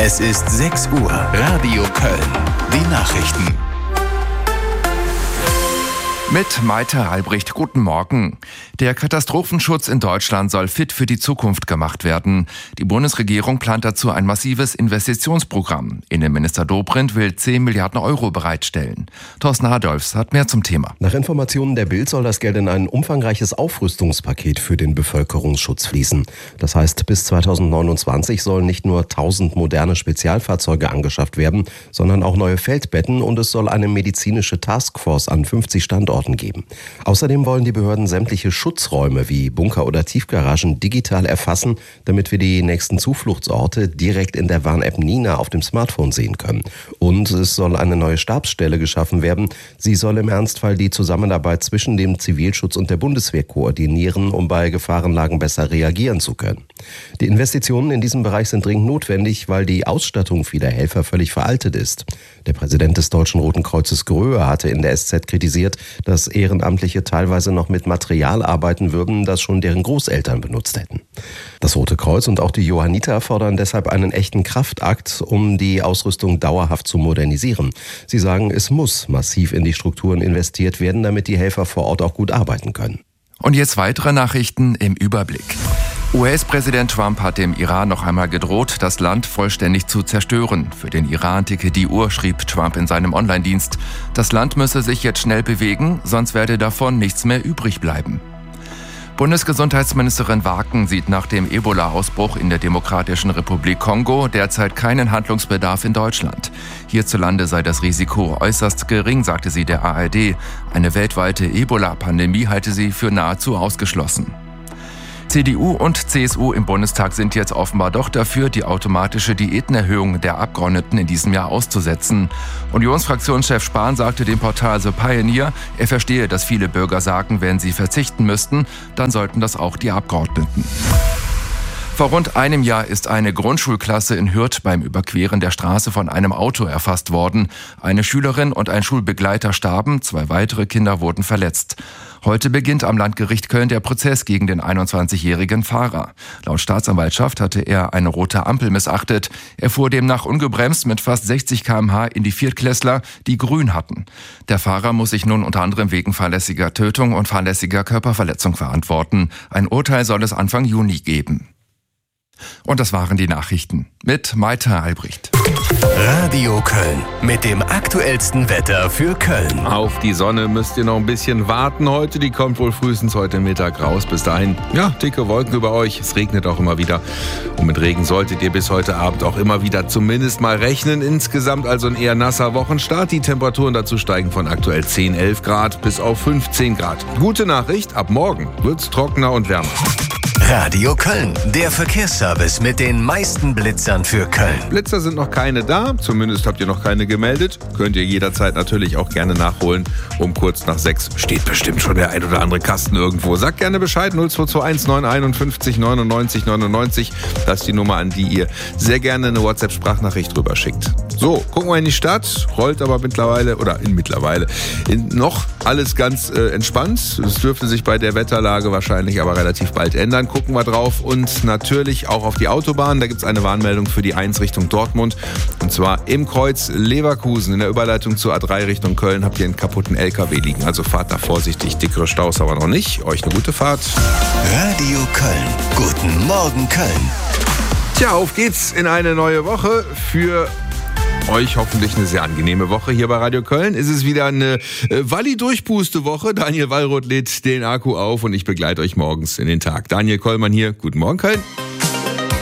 Es ist 6 Uhr. Radio Köln. Die Nachrichten. Mit Maite Albrecht, guten Morgen. Der Katastrophenschutz in Deutschland soll fit für die Zukunft gemacht werden. Die Bundesregierung plant dazu ein massives Investitionsprogramm. Innenminister Dobrindt will 10 Milliarden Euro bereitstellen. Thorsten Adolfs hat mehr zum Thema. Nach Informationen der Bild soll das Geld in ein umfangreiches Aufrüstungspaket für den Bevölkerungsschutz fließen. Das heißt, bis 2029 sollen nicht nur 1000 moderne Spezialfahrzeuge angeschafft werden, sondern auch neue Feldbetten und es soll eine medizinische Taskforce an 50 Standorten geben. Außerdem wollen die Behörden sämtliche Schutzräume wie Bunker oder Tiefgaragen digital erfassen, damit wir die nächsten Zufluchtsorte direkt in der Warn-App Nina auf dem Smartphone sehen können. Und es soll eine neue Stabsstelle geschaffen werden. Sie soll im Ernstfall die Zusammenarbeit zwischen dem Zivilschutz und der Bundeswehr koordinieren, um bei Gefahrenlagen besser reagieren zu können. Die Investitionen in diesem Bereich sind dringend notwendig, weil die Ausstattung vieler Helfer völlig veraltet ist. Der Präsident des Deutschen Roten Kreuzes Gröhe hatte in der SZ kritisiert, dass Ehrenamtliche teilweise noch mit Material arbeiten würden, das schon deren Großeltern benutzt hätten. Das Rote Kreuz und auch die Johanniter fordern deshalb einen echten Kraftakt, um die Ausrüstung dauerhaft zu modernisieren. Sie sagen, es muss massiv in die Strukturen investiert werden, damit die Helfer vor Ort auch gut arbeiten können. Und jetzt weitere Nachrichten im Überblick. US-Präsident Trump hat dem Iran noch einmal gedroht, das Land vollständig zu zerstören. Für den Iran ticke die Uhr, schrieb Trump in seinem Online-Dienst. Das Land müsse sich jetzt schnell bewegen, sonst werde davon nichts mehr übrig bleiben. Bundesgesundheitsministerin Waken sieht nach dem Ebola-Ausbruch in der Demokratischen Republik Kongo derzeit keinen Handlungsbedarf in Deutschland. Hierzulande sei das Risiko äußerst gering, sagte sie der ARD. Eine weltweite Ebola-Pandemie halte sie für nahezu ausgeschlossen. CDU und CSU im Bundestag sind jetzt offenbar doch dafür, die automatische Diätenerhöhung der Abgeordneten in diesem Jahr auszusetzen. Unionsfraktionschef Spahn sagte dem Portal The Pioneer, er verstehe, dass viele Bürger sagen, wenn sie verzichten müssten, dann sollten das auch die Abgeordneten. Vor rund einem Jahr ist eine Grundschulklasse in Hürth beim Überqueren der Straße von einem Auto erfasst worden. Eine Schülerin und ein Schulbegleiter starben, 2 weitere Kinder wurden verletzt. Heute beginnt am Landgericht Köln der Prozess gegen den 21-jährigen Fahrer. Laut Staatsanwaltschaft hatte er eine rote Ampel missachtet. Er fuhr demnach ungebremst mit fast 60 km/h in die Viertklässler, die grün hatten. Der Fahrer muss sich nun unter anderem wegen fahrlässiger Tötung und fahrlässiger Körperverletzung verantworten. Ein Urteil soll es Anfang Juni geben. Und das waren die Nachrichten mit Maite Albrecht. Radio Köln mit dem aktuellsten Wetter für Köln. Auf die Sonne müsst ihr noch ein bisschen warten heute. Die kommt wohl frühestens heute Mittag raus. Bis dahin, dicke Wolken über euch. Es regnet auch immer wieder. Und mit Regen solltet ihr bis heute Abend auch immer wieder zumindest mal rechnen. Insgesamt also ein eher nasser Wochenstart. Die Temperaturen dazu steigen von aktuell 10, 11 Grad bis auf 15 Grad. Gute Nachricht, ab morgen wird's trockener und wärmer. Radio Köln, der Verkehrsservice mit den meisten Blitzern für Köln. Blitzer sind noch keine da, zumindest habt ihr noch keine gemeldet. Könnt ihr jederzeit natürlich auch gerne nachholen. Um kurz nach 6 steht bestimmt schon der ein oder andere Kasten irgendwo. Sagt gerne Bescheid, 0221 951 99 99. Das ist die Nummer, an die ihr sehr gerne eine WhatsApp-Sprachnachricht rüber schickt. So, gucken wir in die Stadt, rollt aber mittlerweile noch alles ganz entspannt. Es dürfte sich bei der Wetterlage wahrscheinlich aber relativ bald ändern. Gucken wir drauf und natürlich auch auf die Autobahn. Da gibt es eine Warnmeldung für die 1 Richtung Dortmund. Und zwar im Kreuz Leverkusen. In der Überleitung zur A3 Richtung Köln habt ihr einen kaputten LKW liegen. Also fahrt da vorsichtig. Dickere Staus aber noch nicht. Euch eine gute Fahrt. Radio Köln. Guten Morgen Köln. Tja, auf geht's in eine neue Woche. Für euch hoffentlich eine sehr angenehme Woche hier bei Radio Köln. Es ist wieder eine Walli-Durchpuste-Woche. Daniel Wallroth lädt den Akku auf und ich begleite euch morgens in den Tag. Daniel Kollmann hier. Guten Morgen, Köln.